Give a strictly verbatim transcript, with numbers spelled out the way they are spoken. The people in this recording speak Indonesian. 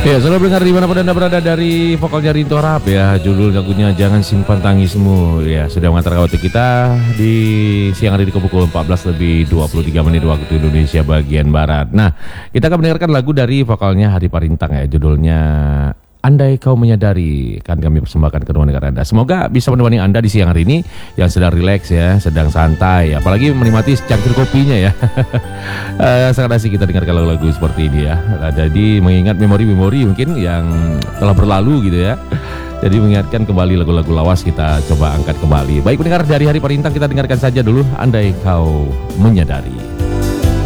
Ya, selamat mendengar dimanapun Anda berada dari vokalnya Rinto Harahap ya. Judul lagunya Jangan Simpan Tangismu. Ya, sudah mengantar waktu kita di siang hari di pukul empat belas lebih dua puluh tiga menit waktu Indonesia bagian Barat. Nah, kita akan mendengarkan lagu dari vokalnya Hadi Parintang ya. Judulnya Andai Kau Menyadari, kan kami persembahkan ke ruang negara Anda. Semoga bisa menemani Anda di siang hari ini yang sedang rileks ya, sedang santai, apalagi menikmati secangkir kopinya ya. uh, sangat asik kita dengarkan lagu-lagu seperti ini ya. Uh, jadi mengingat memori-memori mungkin yang telah berlalu gitu ya. Jadi mengingatkan kembali lagu-lagu lawas, kita coba angkat kembali. Baik pendengar, dari Hadi Parintang kita dengarkan saja dulu Andai Kau Menyadari.